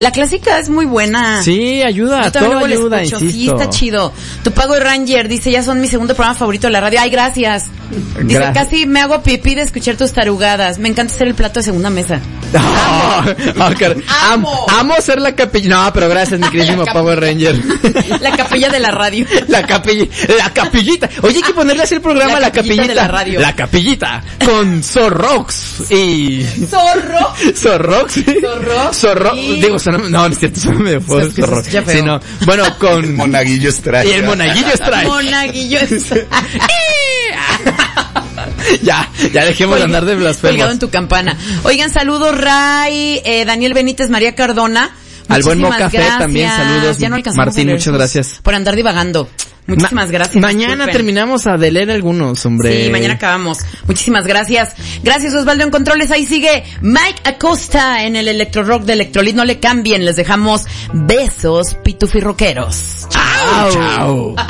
La clásica es muy buena. Sí, ayuda, todo ayuda, insisto. Sí, está chido. Tu Pago Ranger dice, ya son mi segundo programa favorito de la radio. Ay, gracias. Dice, casi me hago pipí de escuchar tus tarugadas. Me encanta ser el plato de segunda mesa. Amo ser la capilla. No, pero gracias, mi queridísimo Power Ranger. La capilla de la radio. La capillita. Oye, hay que ponerle así el programa La Capillita de la radio. La Capillita con Zorrox y Zorrox. Digo, no, es cierto, suena medio fuerte. Sí, no. Bueno, con Monaguillo Strike. Y el Monaguillo Strike. Monaguillo Strike. Ya dejemos de andar de blasfemos. Colgado en tu campana. Oigan, saludos Ray, Daniel Benítez, María Cardona. Al buen Mocafé también, saludos. Ya no Martín, muchas gracias. Por andar divagando. Muchísimas gracias. Mañana terminamos de leer algunos, hombre. Sí, mañana acabamos. Muchísimas gracias. Gracias, Osvaldo en Controles. Ahí sigue Mike Acosta en el Electro Rock de Electrolit. No le cambien, les dejamos besos pitufirroqueros. Chao. Chao.